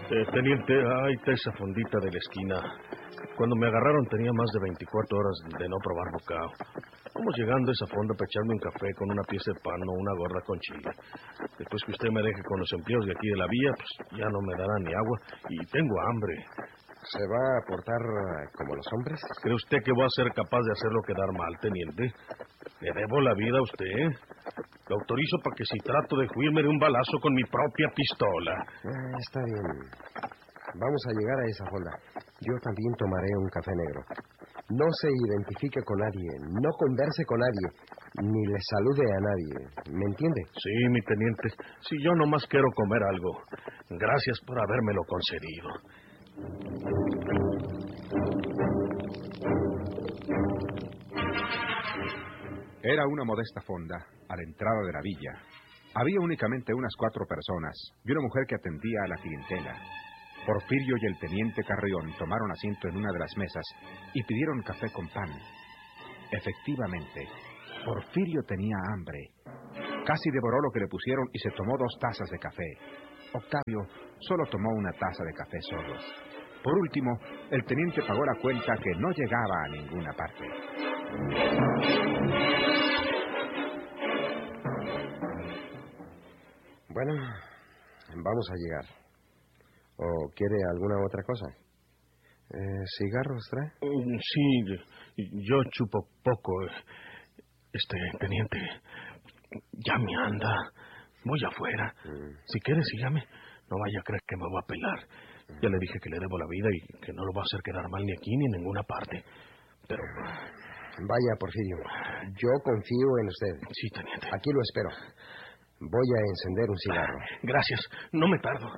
Teniente, ahí está esa fondita de la esquina. Cuando me agarraron tenía más de 24 horas de no probar bocado. Vamos llegando a esa fonda para echarme un café con una pieza de pan o una gorda con chile. Después que usted me deje con los empleos de aquí de la vía, pues ya no me darán ni agua y tengo hambre. ¿Se va a portar como los hombres? ¿Cree usted que voy a ser capaz de hacerlo quedar mal, teniente? Le debo la vida a usted. Lo autorizo para que si trato de huirme de un balazo con mi propia pistola. Está bien. Vamos a llegar a esa fonda. Yo también tomaré un café negro. No se identifique con nadie, no converse con nadie, ni le salude a nadie. ¿Me entiende? Sí, mi teniente. Si yo nomás quiero comer algo. Gracias por habérmelo concedido. Era una modesta fonda, a la entrada de la villa. Había únicamente unas 4 personas y una mujer que atendía a la clientela. Porfirio y el teniente Carrión tomaron asiento en una de las mesas y pidieron café con pan. Efectivamente, Porfirio tenía hambre. Casi devoró lo que le pusieron y se tomó 2 tazas de café. Octavio solo tomó una taza de café solos. Por último, el teniente pagó la cuenta que no llegaba a ninguna parte. Bueno, vamos a llegar. ¿O quiere alguna otra cosa? ¿Cigarros trae? Sí, yo chupo poco. Teniente, ya me anda. Voy afuera. Si quiere, sígame. No vaya a creer que me voy a pelar. Ya le dije que le debo la vida y que no lo va a hacer quedar mal ni aquí ni en ninguna parte. Pero... Vaya, Porfirio. Yo confío en usted. Sí, teniente. Aquí lo espero. Voy a encender un cigarro. Gracias. No me tardo.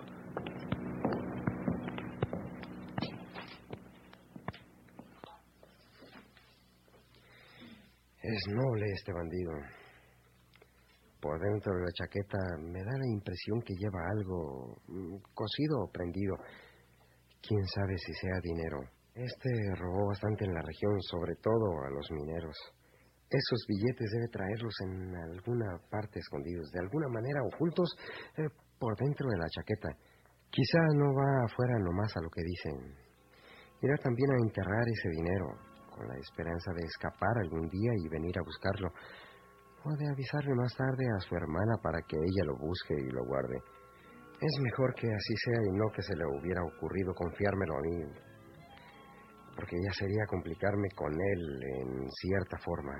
Es noble este bandido. Por dentro de la chaqueta me da la impresión que lleva algo cosido o prendido. Quién sabe si sea dinero. Robó bastante en la región, sobre todo a los mineros. Esos billetes debe traerlos en alguna parte escondidos, de alguna manera ocultos por dentro de la chaqueta. Quizá no va afuera nomás a lo que dicen. Irá también a enterrar ese dinero, con la esperanza de escapar algún día y venir a buscarlo. O de avisarle más tarde a su hermana para que ella lo busque y lo guarde. Es mejor que así sea y no que se le hubiera ocurrido confiármelo a mí, porque ya sería complicarme con él en cierta forma.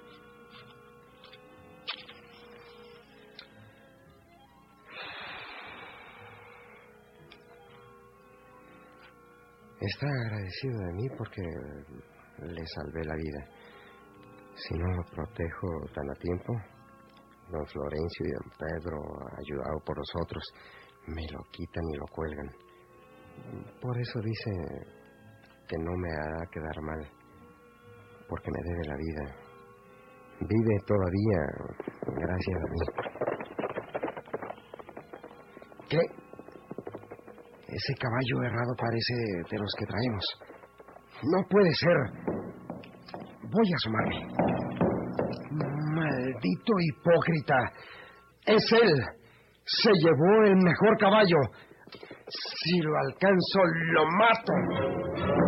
Está agradecido de mí porque le salvé la vida. Si no lo protejo tan a tiempo, don Florencio y don Pedro, ayudado por los otros, me lo quitan y lo cuelgan. Por eso dice que no me hará quedar mal, porque me debe la vida. Vive todavía gracias a mí. ¿Qué? Ese caballo errado parece de los que traemos. No puede ser. Voy a asomarme. Maldito hipócrita. Es él. Se llevó el mejor caballo. Si lo alcanzo, lo mato.